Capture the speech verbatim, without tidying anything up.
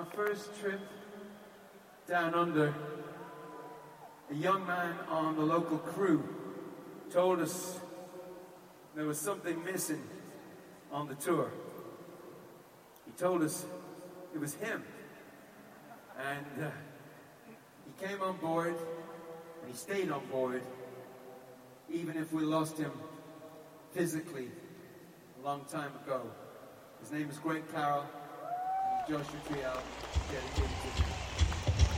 our first trip down under, a young man on the local crew told us there was something missing on the tour. He told us it was him. And uh, he came on board, and he stayed on board, even if we lost him physically a long time ago. His name is Greg Carroll, and Joshua Trial, dedicated to him.